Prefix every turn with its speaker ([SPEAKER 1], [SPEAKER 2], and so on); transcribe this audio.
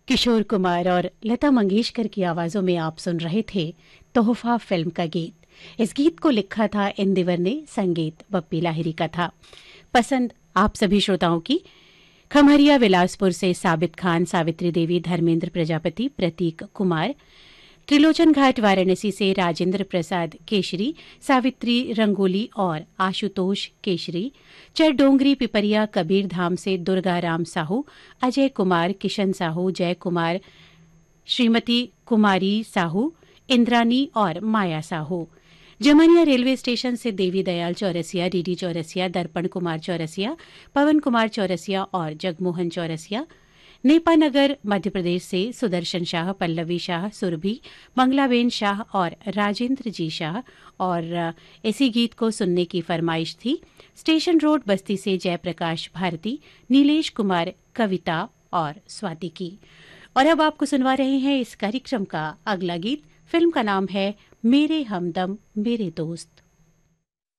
[SPEAKER 1] किशोर कुमार और लता मंगेशकर की आवाजों में आप सुन रहे थे तोहफा फिल्म का गीत। इस गीत को लिखा था इंदिवर ने, संगीत बप्पी लाहिरी का था। पसंद आप सभी श्रोताओं की। खमहरिया बिलासपुर से साबित खान, सावित्री देवी, धर्मेंद्र प्रजापति, प्रतीक कुमार। त्रिलोचन घाट वाराणसी से राजेंद्र प्रसाद केशरी, सावित्री रंगोली और आशुतोष केशरी। चरडोंगरी पिपरिया कबीर धाम से दुर्गा राम साहू, अजय कुमार, किशन साहू, जय कुमार, श्रीमती कुमारी साहू, इंद्रानी और माया साहू। जमनिया रेलवे स्टेशन से देवी दयाल चौरसिया, डीडी चौरसिया, दर्पण कुमार चौरसिया, पवन कुमार चौरसिया और जगमोहन चौरसिया। नेपानगर मध्य प्रदेश से सुदर्शन शाह, पल्लवी शाह, सुरभि, मंगलाबेन शाह और राजेंद्र जी शाह। और इसी गीत को सुनने की फरमाइश थी स्टेशन रोड बस्ती से जयप्रकाश भारती, नीलेश कुमार, कविता और स्वाति की। और अब आपको सुनवा रहे हैं इस कार्यक्रम का अगला गीत। फिल्म का नाम है मेरे हमदम मेरे दोस्त।